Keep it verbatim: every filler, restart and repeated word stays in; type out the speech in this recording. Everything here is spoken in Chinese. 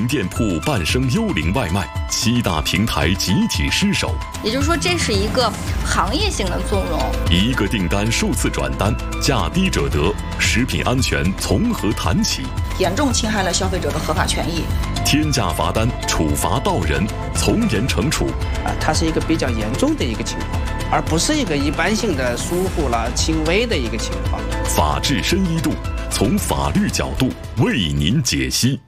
营店铺半生幽灵外卖，七大平台集体失守。 也就是说，这是一个行业性的纵容。 一个订单数次转单，价低者得，食品安全从何谈起？ 严重侵害了消费者的合法权益。 天价罚单，处罚到人，从严惩处。 啊，它是一个比较严重的一个情况，而不是一个一般性的疏忽了、轻微的一个情况。 法治深一度，从法律角度为您解析。